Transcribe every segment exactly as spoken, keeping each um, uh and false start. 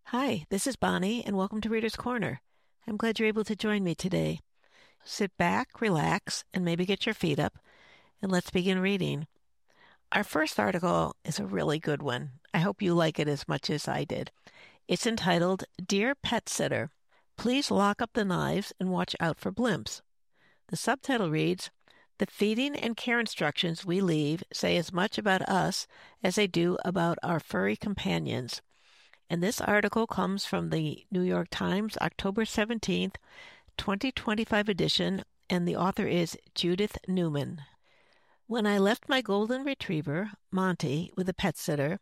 Hi, this is Bonnie, and welcome to Reader's Corner. I'm glad you're able to join me today. Sit back, relax, and maybe get your feet up, and let's begin reading. Our first article is a really good one. I hope you like it as much as I did. It's entitled, Dear Pet Sitter, Please Lock Up the Knives and Watch Out for Blimps. The subtitle reads, The feeding and care instructions we leave say as much about us as they do about our furry companions. And this article comes from the New York Times, October seventeenth, twenty twenty-five edition, and the author is Judith Newman. When I left my golden retriever, Monty, with a pet sitter,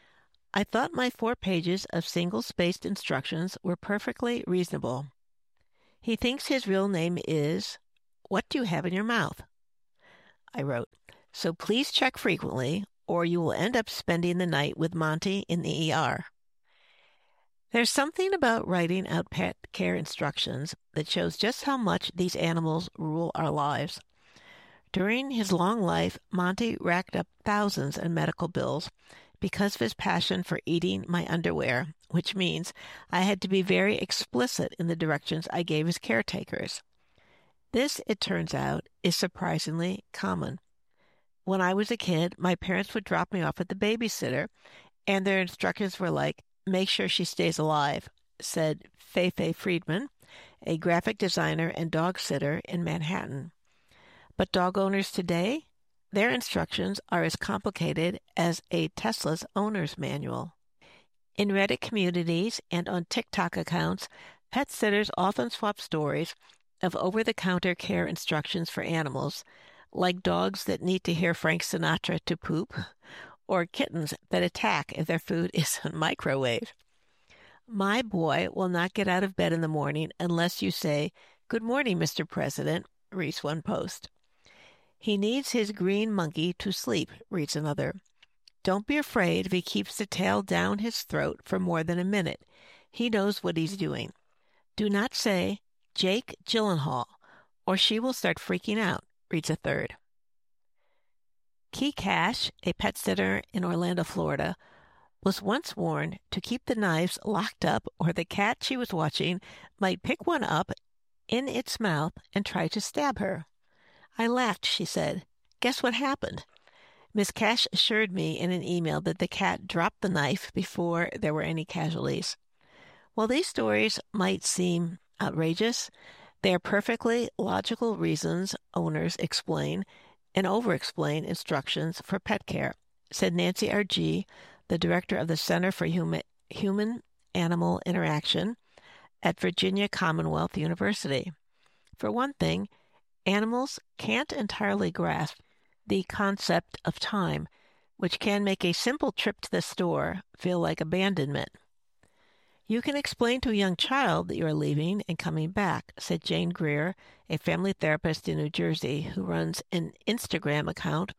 I thought my four pages of single-spaced instructions were perfectly reasonable. He thinks his real name is, What do you have in your mouth? I wrote, So please check frequently, or you will end up spending the night with Monty in the E R. There's something about writing out pet care instructions that shows just how much these animals rule our lives. During his long life, Monty racked up thousands in medical bills because of his passion for eating my underwear, which means I had to be very explicit in the directions I gave his caretakers. This, it turns out, is surprisingly common. When I was a kid, my parents would drop me off at the babysitter, and their instructions were like, Make sure she stays alive, said Fei-Fei Friedman, a graphic designer and dog sitter in Manhattan. But dog owners today, their instructions are as complicated as a Tesla's owner's manual. In Reddit communities and on TikTok accounts, pet sitters often swap stories of over-the-counter care instructions for animals, like dogs that need to hear Frank Sinatra to poop, or kittens that attack if their food isn't microwaved. My boy will not get out of bed in the morning unless you say, Good morning, Mister President, reads one post. He needs his green monkey to sleep, reads another. Don't be afraid if he keeps the tail down his throat for more than a minute. He knows what he's doing. Do not say, Jake Gyllenhaal, or she will start freaking out, reads a third. Key Cash, a pet sitter in Orlando, Florida, was once warned to keep the knives locked up or the cat she was watching might pick one up in its mouth and try to stab her. I laughed, she said. Guess what happened? Miss Cash assured me in an email that the cat dropped the knife before there were any casualties. While these stories might seem outrageous, they are perfectly logical reasons owners explain and over-explain instructions for pet care, said Nancy Argy, the director of the Center for Human, Human-Animal Interaction at Virginia Commonwealth University. For one thing, animals can't entirely grasp the concept of time, which can make a simple trip to the store feel like abandonment. You can explain to a young child that you are leaving and coming back, said Jane Greer, a family therapist in New Jersey who runs an Instagram account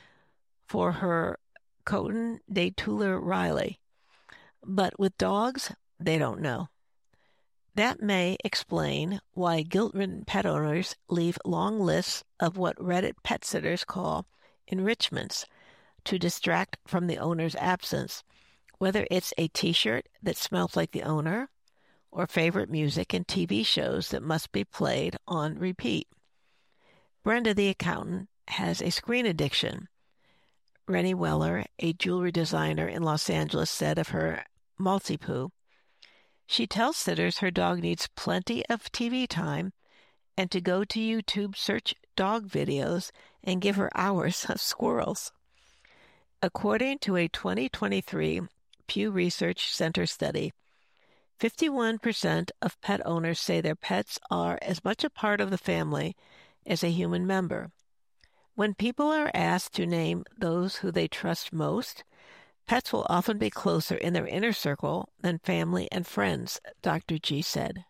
for her Coton de Tuller Riley. But with dogs, they don't know. That may explain why guilt-ridden pet owners leave long lists of what Reddit pet sitters call enrichments to distract from the owner's absence, whether it's a t-shirt that smells like the owner or favorite music and T V shows that must be played on repeat. Brenda, the accountant, has a screen addiction. Rennie Weller, a jewelry designer in Los Angeles, said of her Maltipoo, she tells sitters her dog needs plenty of T V time and to go to YouTube, search dog videos, and give her hours of squirrels. According to a twenty twenty-three Pew Research Center study, fifty-one percent of pet owners say their pets are as much a part of the family as a human member. When people are asked to name those who they trust most, pets will often be closer in their inner circle than family and friends, Doctor G said.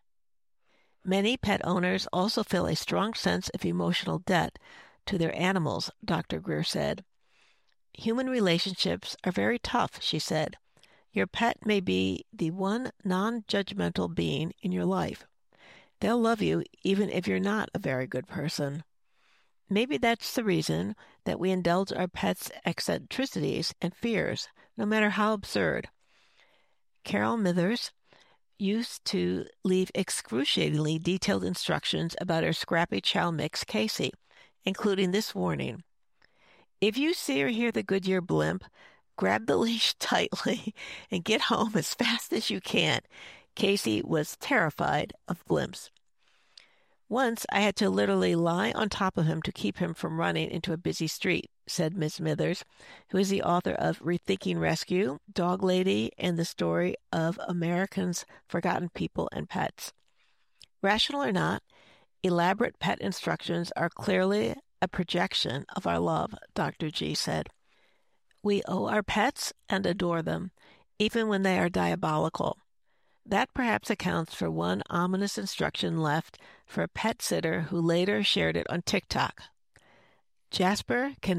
Many pet owners also feel a strong sense of emotional debt to their animals, Doctor Greer said. Human relationships are very tough, she said. Your pet may be the one non-judgmental being in your life. They'll love you even if you're not a very good person. Maybe that's the reason that we indulge our pets' eccentricities and fears, no matter how absurd. Carol Mithers, used to leave excruciatingly detailed instructions about her scrappy chow mix, Casey, including this warning. If you see or hear the Goodyear blimp, grab the leash tightly and get home as fast as you can. Casey was terrified of blimps. Once I had to literally lie on top of him to keep him from running into a busy street, said Miss Smithers, who is the author of Rethinking Rescue, Dog Lady, and the Story of Americans' Forgotten People and Pets. Rational or not, elaborate pet instructions are clearly a projection of our love, Doctor G said. We owe our pets and adore them, even when they are diabolical. That perhaps accounts for one ominous instruction left for a pet sitter who later shared it on TikTok. Jasper can